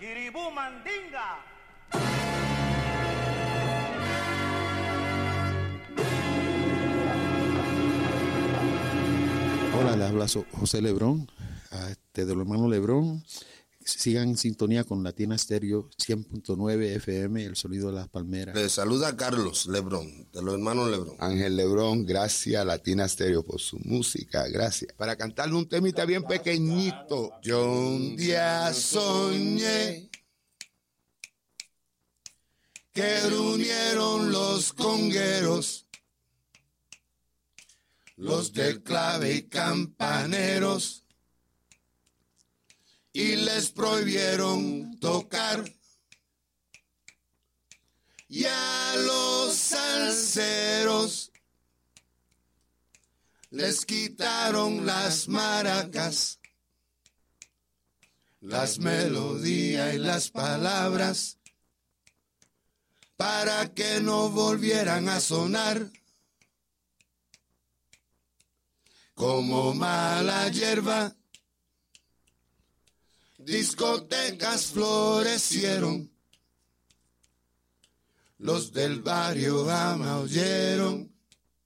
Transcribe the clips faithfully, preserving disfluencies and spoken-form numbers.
Kiribú Mandinga. Hola, le habla José Lebrón, este, de los hermanos Lebrón. Sigan en sintonía con Latina Stereo cien punto nueve F M, el sonido de las palmeras. Les saluda Carlos Lebrón, de los hermanos Lebrón. Ángel Lebrón, gracias a Latina Stereo por su música, gracias. Para cantarle un temita bien pequeñito. Yo un día soñé que reunieron los congueros, los del clave y campaneros, y les prohibieron tocar, y a los salseros les quitaron las maracas, las melodías y las palabras, para que no volvieran a sonar. Como mala hierba, discotecas florecieron, los del barrio amaullaron,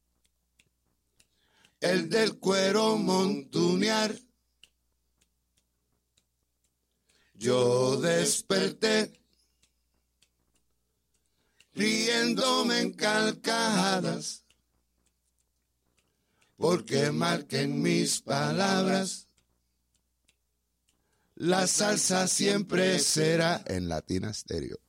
el del cuero montunear. Yo desperté riéndome en carcajadas, porque marquen mis palabras, la salsa siempre será en Latina Stereo.